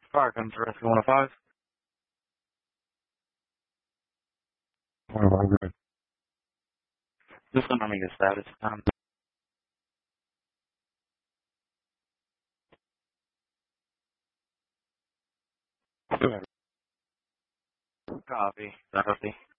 Fire comes to rescue 105. Good. Just confirming the status. Good. Copy. Copy.